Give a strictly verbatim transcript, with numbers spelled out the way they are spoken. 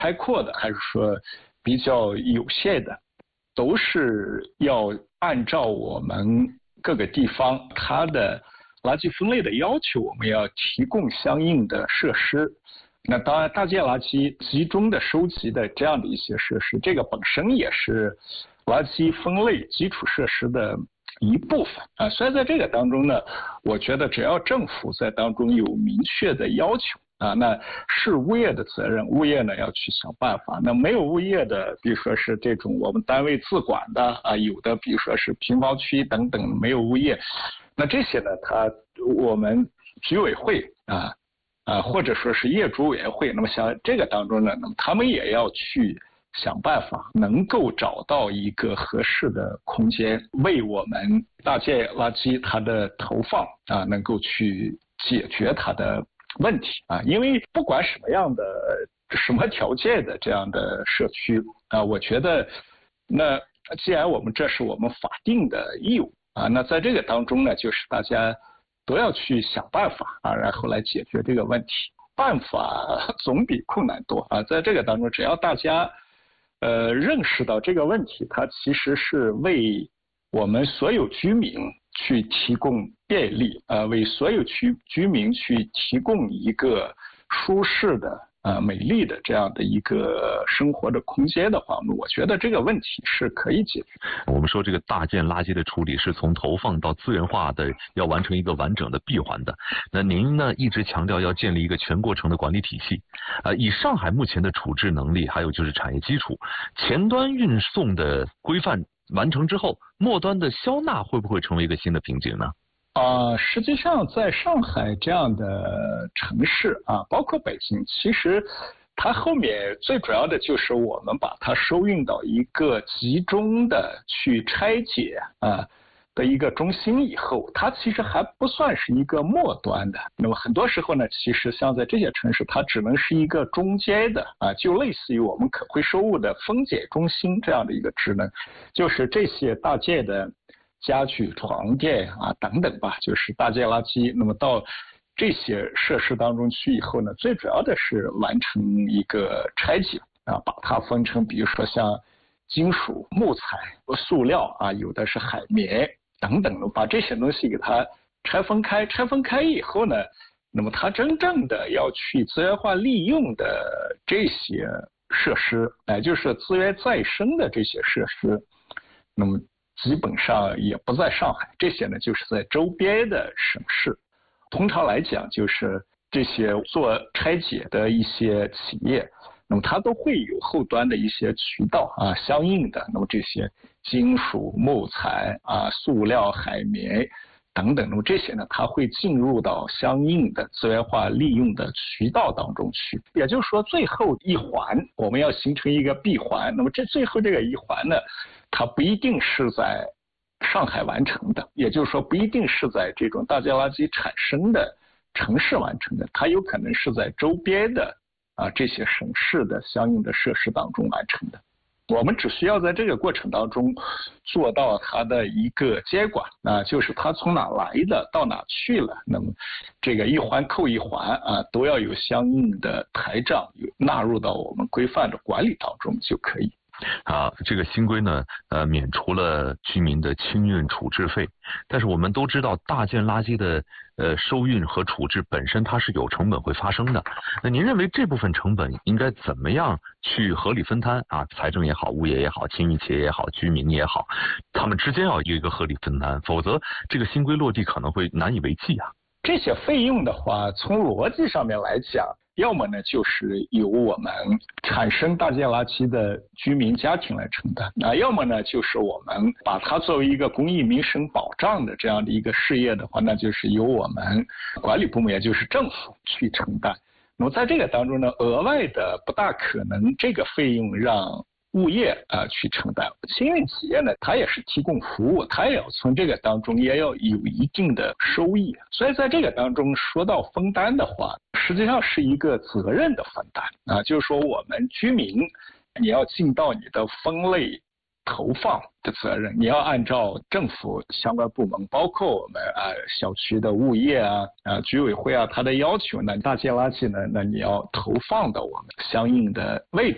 开阔的，还是说比较有限的，都是要按照我们各个地方它的垃圾分类的要求，我们要提供相应的设施。那当然，大件垃圾集中的收集的这样的一些设施，这个本身也是垃圾分类基础设施的一部分啊。所以在这个当中呢，我觉得只要政府在当中有明确的要求啊，那是物业的责任，物业呢要去想办法。那没有物业的，比如说是这种我们单位自管的啊，有的比如说是平房区等等没有物业，那这些呢，它我们居委会啊。啊，或者说是业主委员会，那么像这个当中呢，那么他们也要去想办法，能够找到一个合适的空间，为我们大件垃圾它的投放啊，能够去解决它的问题啊。因为不管什么样的、什么条件的这样的社区啊，我觉得，那既然我们这是我们法定的义务啊，那在这个当中呢，就是大家都要去想办法啊，然后来解决这个问题。办法总比困难多啊！在这个当中，只要大家呃认识到这个问题，它其实是为我们所有居民去提供便利，呃，为所有居居民去提供一个舒适的。呃，美丽的这样的一个生活的空间的话，我觉得这个问题是可以解决。 我们说这个大件垃圾的处理是从投放到资源化的，要完成一个完整的闭环的。那您呢一直强调要建立一个全过程的管理体系。呃，以上海目前的处置能力，还有就是产业基础，前端运送的规范完成之后，末端的消纳会不会成为一个新的瓶颈呢？ 啊、呃，实际上，在上海这样的城市啊，包括北京，其实它后面最主要的就是我们把它收运到一个集中的去拆解啊的一个中心以后，它其实还不算是一个末端的。那么很多时候呢，其实像在这些城市，它只能是一个中间的啊，就类似于我们可回收物的分拣中心这样的一个职能，就是这些大件的。家具、床垫啊等等吧，就是大件垃圾。那么到这些设施当中去以后呢，最主要的是完成一个拆解啊，把它分成，比如说像金属、木材、塑料啊，有的是海绵等等的，把这些东西给它拆分开。拆分开以后呢，那么它真正的要去资源化利用的这些设施，哎，就是资源再生的这些设施，那么。基本上也不在上海，这些呢就是在周边的省市。通常来讲，就是这些做拆解的一些企业，那么它都会有后端的一些渠道啊，相应的，那么这些金属、木材啊、塑料、海绵等等，那么这些呢，它会进入到相应的资源化利用的渠道当中去。也就是说，最后一环我们要形成一个闭环，那么这最后这个一环呢，它不一定是在上海完成的，也就是说不一定是在这种大件垃圾产生的城市完成的，它有可能是在周边的啊这些省市的相应的设施当中完成的。我们只需要在这个过程当中做到它的一个监管啊，就是它从哪来的到哪去了，那么这个一环扣一环啊，都要有相应的台账有纳入到我们规范的管理当中就可以。 啊，这个新规呢，呃，免除了居民的清运处置费，但是我们都知道，大件垃圾的呃收运和处置本身它是有成本会发生的。那您认为这部分成本应该怎么样去合理分摊啊？财政也好，物业也好，清运企业也好，居民也好，他们之间要有一个合理分摊，否则这个新规落地可能会难以为继啊。 这些费用的话，从逻辑上面来讲，要么呢就是由我们产生大件垃圾的居民家庭来承担，啊，要么呢就是我们把它作为一个公益民生保障的这样的一个事业的话，那就是由我们管理部门，也就是政府去承担。那么在这个当中呢，额外的不大可能这个费用让物业啊、呃、去承担，清运企业呢，它也是提供服务，它也要从这个当中也要有一定的收益，所以在这个当中说到分担的话，实际上是一个责任的分担啊，就是说我们居民你要尽到你的分类投放的责任，你要按照政府相关部门，包括我们啊小区的物业啊啊居委会啊，它的要求呢，大件垃圾呢，那你要投放到我们相应的位置。